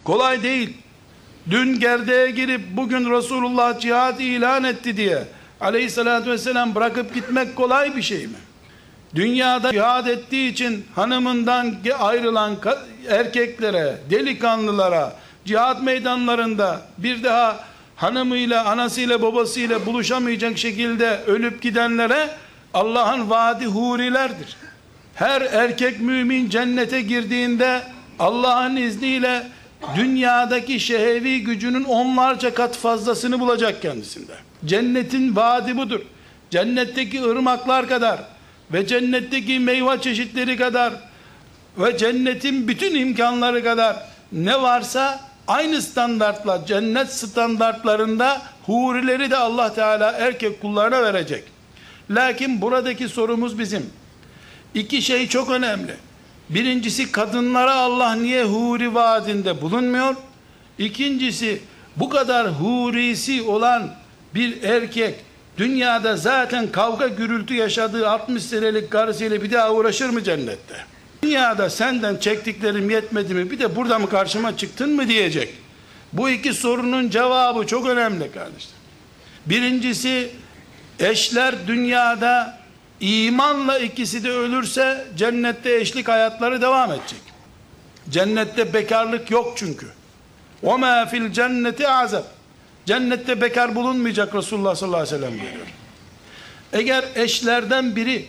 Kolay değil. Dün gerdeğe girip bugün Resulullah cihad ilan etti diye aleyhissalatü vesselam bırakıp gitmek kolay bir şey mi? Dünyada cihad ettiği için hanımından ayrılan erkeklere, delikanlılara, cihad meydanlarında bir daha hanımıyla, anasıyla, babasıyla buluşamayacak şekilde ölüp gidenlere Allah'ın vaadi hurilerdir. Her erkek mümin cennete girdiğinde Allah'ın izniyle dünyadaki şehevi gücünün onlarca kat fazlasını bulacak kendisinde. Cennetin vaadi budur. Cennetteki ırmaklar kadar ve cennetteki meyve çeşitleri kadar ve cennetin bütün imkanları kadar ne varsa aynı standartla, cennet standartlarında hurileri de Allah Teala erkek kullarına verecek. Lakin buradaki sorumuz bizim. İki şey çok önemli. Birincisi, kadınlara Allah niye huri vaadinde bulunmuyor? İkincisi, bu kadar hurisi olan bir erkek dünyada zaten kavga gürültü yaşadığı 60 senelik karısıyla bir daha uğraşır mı cennette? Dünyada senden çektiklerim yetmedi mi, bir de burada mı karşıma çıktın mı diyecek. Bu iki sorunun cevabı çok önemli kardeşler. Birincisi, eşler dünyada imanla ikisi de ölürse cennette eşlik hayatları devam edecek. Cennette bekarlık yok çünkü. وَمَا فِي الْجَنَّةِ عَزَبٍ. Cennette bekar bulunmayacak Resulullah sallallahu aleyhi ve sellem diyor. Eğer eşlerden biri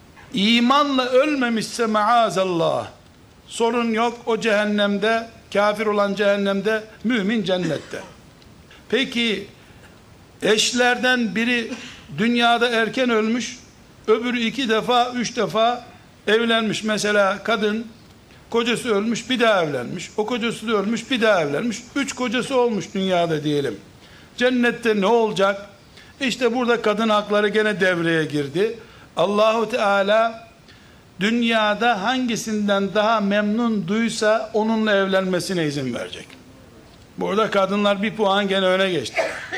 imanla ölmemişse maazallah, sorun yok, o cehennemde, kafir olan cehennemde, mümin cennette. Peki eşlerden biri dünyada erken ölmüş, öbürü 2 defa 3 defa evlenmiş. Mesela kadın kocası ölmüş, bir daha evlenmiş, o kocası da ölmüş, bir daha evlenmiş, 3 kocası olmuş dünyada diyelim. Cennette ne olacak? İşte burada kadın hakları gene devreye girdi. Allahu Teala dünyada hangisinden daha memnun duysa onunla evlenmesine izin verecek. Burada kadınlar bir puan gene öne geçti.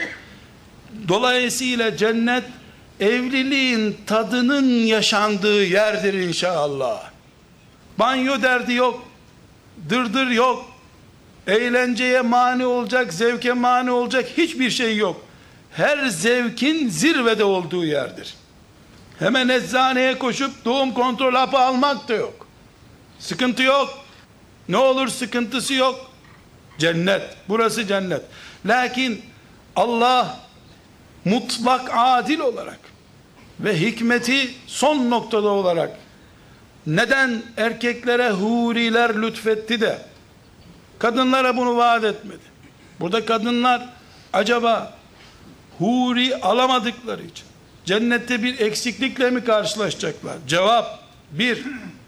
Dolayısıyla cennet evliliğin tadının yaşandığı yerdir inşallah. Banyo derdi yok, dırdır yok, eğlenceye mani olacak, zevke mani olacak hiçbir şey yok. Her zevkin zirvede olduğu yerdir. Hemen eczaneye koşup doğum kontrol hapı almak da yok. Sıkıntı yok. Ne olur sıkıntısı yok. Cennet, burası cennet. Lakin Allah mutlak adil olarak ve hikmeti son noktada olarak neden erkeklere huriler lütfetti de kadınlara bunu vaat etmedi? Burada kadınlar acaba huri alamadıkları için cennette bir eksiklikle mi karşılaşacaklar? Cevap 1.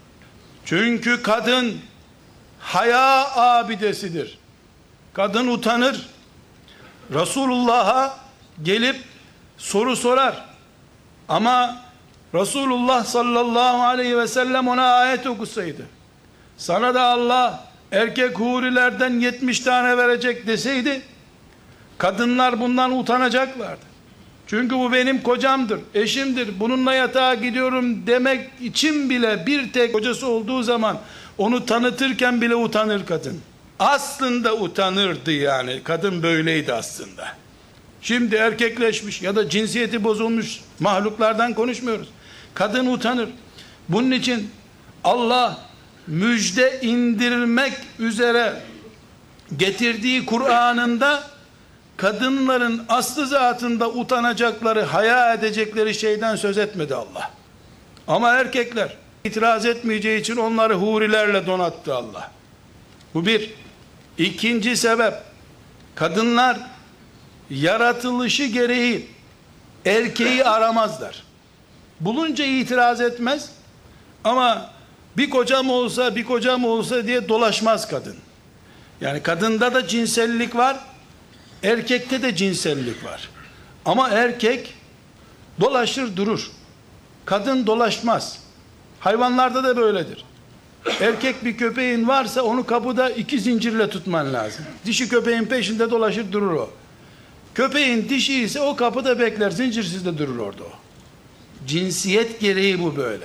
Çünkü kadın haya abidesidir. Kadın utanır. Resulullah'a gelip soru sorar. Ama Resulullah sallallahu aleyhi ve sellem ona ayet okusaydı, sana da Allah erkek hurilerden 70 tane verecek deseydi, kadınlar bundan utanacaklardı. Çünkü bu benim kocamdır, eşimdir, bununla yatağa gidiyorum demek için bile bir tek kocası olduğu zaman onu tanıtırken bile utanır kadın. Aslında utanırdı yani. Kadın böyleydi aslında. Şimdi erkekleşmiş ya da cinsiyeti bozulmuş mahluklardan konuşmuyoruz. Kadın utanır. Bunun için Allah müjde indirmek üzere getirdiği Kur'an'ında kadınların aslı zatında utanacakları, haya edecekleri şeyden söz etmedi Allah. Ama erkekler itiraz etmeyeceği için onları hurilerle donattı Allah. Bu bir. İkinci sebep, kadınlar yaratılışı gereği erkeği aramazlar. Bulunca itiraz etmez ama bir kocam olsa, bir kocam olsa diye dolaşmaz kadın. Yani kadında da cinsellik var, erkekte de cinsellik var. Ama erkek dolaşır durur. Kadın dolaşmaz. Hayvanlarda da böyledir. Erkek bir köpeğin varsa onu kapıda 2 zincirle tutman lazım. Dişi köpeğin peşinde dolaşır durur o. Köpeğin dişi ise o kapıda bekler, zincirsiz de durur orada o. Cinsiyet gereği bu böyle.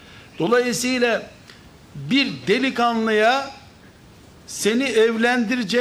Dolayısıyla bir delikanlıya seni evlendirecek